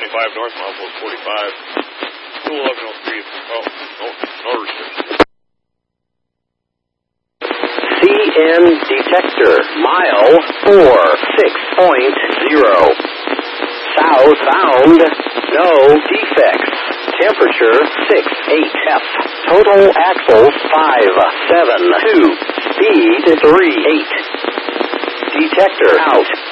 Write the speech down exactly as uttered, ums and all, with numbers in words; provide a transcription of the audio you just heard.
twenty-five north, mile four forty-five. two eleven oh three. Oh, no, no restriction. C N detector, mile four six point zero. Southbound, no defects. Temperature six eight F. Total axles five seven two. Speed three eight. Detector out.